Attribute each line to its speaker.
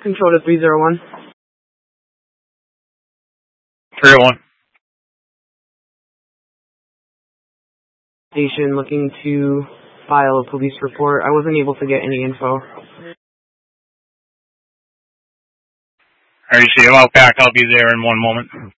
Speaker 1: Control to 301.
Speaker 2: 301.
Speaker 1: Station looking to file a police report. I wasn't able to get any info.
Speaker 2: Alright, Steve, I'll be there in one moment.